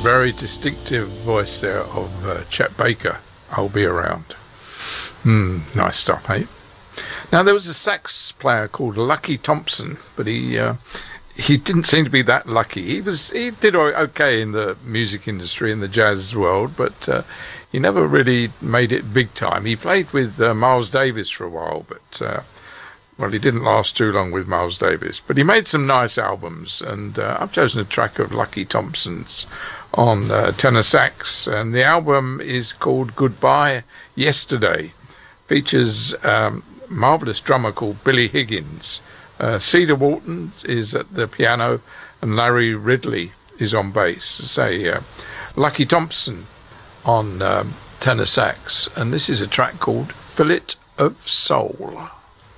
very distinctive voice there of Chet Baker. I'll Be Around. Nice stuff, eh? Now, there was a sax player called Lucky Thompson, but he didn't seem to be that lucky. He did okay in the music industry, in the jazz world, but he never really made it big time. He played with Miles Davis for a while, but well, he didn't last too long with Miles Davis. But he made some nice albums, and I've chosen a track of Lucky Thompson's on tenor sax, and the album is called Goodbye Yesterday. Features marvellous drummer called Billy Higgins. Cedar Walton is at the piano, and Larry Ridley is on bass. Say, Lucky Thompson on tenor sax, and this is a track called Fillet of Soul.